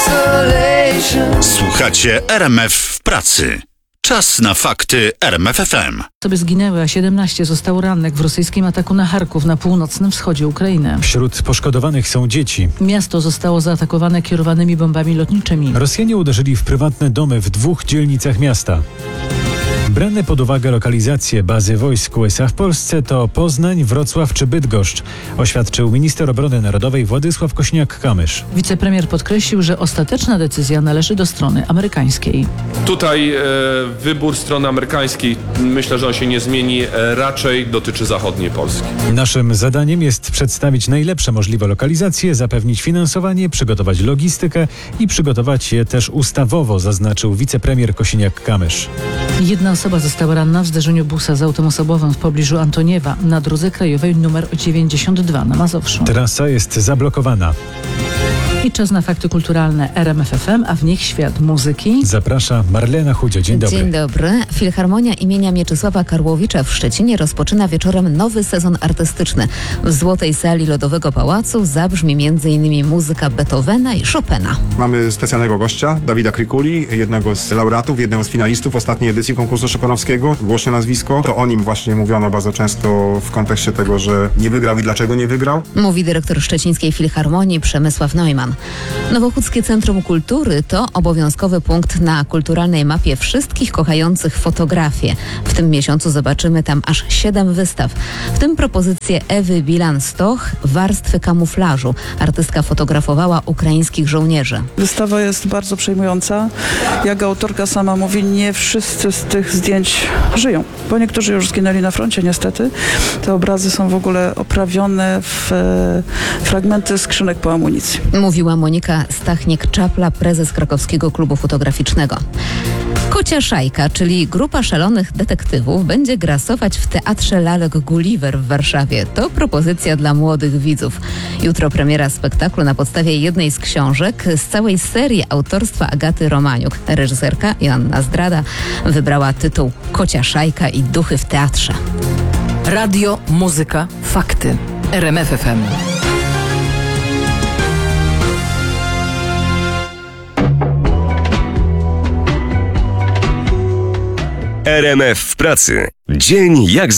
Słuchacie RMF w pracy. Czas na fakty RMF FM. Osoby zginęły, a 17 zostało rannych w rosyjskim ataku na Charków na północnym wschodzie Ukrainy. Wśród poszkodowanych są dzieci. Miasto zostało zaatakowane kierowanymi bombami lotniczymi. Rosjanie uderzyli w prywatne domy w 2 dzielnicach miasta. Brane pod uwagę lokalizacje bazy wojsk USA w Polsce to Poznań, Wrocław czy Bydgoszcz, oświadczył minister obrony narodowej Władysław Kosiniak-Kamysz. Wicepremier podkreślił, że ostateczna decyzja należy do strony amerykańskiej. Tutaj wybór strony amerykańskiej, myślę, że on się nie zmieni, raczej dotyczy zachodniej Polski. Naszym zadaniem jest przedstawić najlepsze możliwe lokalizacje, zapewnić finansowanie, przygotować logistykę i przygotować je też ustawowo, zaznaczył wicepremier Kosiniak-Kamysz. Jedna osoba została ranna w zderzeniu busa z autem osobowym w pobliżu Antoniewa na drodze krajowej nr 92 na Mazowszu. Trasa jest zablokowana. I czas na fakty kulturalne RMF FM, a w nich świat muzyki. Zaprasza Marlena Chudzio. Dzień dobry. Dzień dobry. Filharmonia imienia Mieczysława Karłowicza w Szczecinie rozpoczyna wieczorem nowy sezon artystyczny. W Złotej Sali Lodowego Pałacu zabrzmi m.in. muzyka Beethovena i Chopina. Mamy specjalnego gościa, Dawida Krykuli, jednego z laureatów, jednego z finalistów ostatniej edycji konkursu Chopinowskiego. Głośne nazwisko. To o nim właśnie mówiono bardzo często w kontekście tego, że nie wygrał i dlaczego nie wygrał. Mówi dyrektor Szczecińskiej Filharmonii Przemysław Neumann. Nowochódzkie Centrum Kultury to obowiązkowy punkt na kulturalnej mapie wszystkich kochających fotografię. W tym miesiącu zobaczymy tam aż 7 wystaw. W tym propozycje Ewy Bilan-Stoch, Warstwy kamuflażu. Artystka fotografowała ukraińskich żołnierzy. Wystawa jest bardzo przejmująca. Jak autorka sama mówi, nie wszyscy z tych zdjęć żyją, bo niektórzy już zginęli na froncie niestety. Te obrazy są w ogóle oprawione w fragmenty skrzynek po amunicji. Mówiła Monika Stachnik-Czapla, prezes Krakowskiego Klubu Fotograficznego. Kocia Szajka, czyli grupa szalonych detektywów, będzie grasować w Teatrze Lalek Gulliver w Warszawie. To propozycja dla młodych widzów. Jutro premiera spektaklu na podstawie jednej z książek z całej serii autorstwa Agaty Romaniuk. Reżyserka Joanna Zdrada wybrała tytuł Kocia Szajka i duchy w teatrze. Radio, muzyka, fakty. RMF FM. RMF w pracy. Dzień jak